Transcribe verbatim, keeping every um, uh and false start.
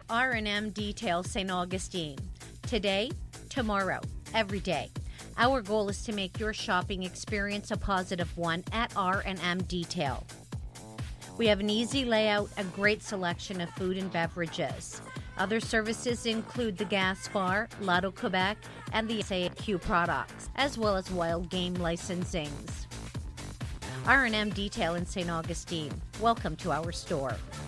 R and M Detail Saint Augustine. Today, tomorrow, every day. Our goal is to make your shopping experience a positive one at R and M Detail. We have an easy layout, a great selection of food and beverages. Other services include the gas bar, Lotto Quebec, and the S A Q products, as well as wild game licensings. R and M Detail in Saint Augustine. Welcome to our store.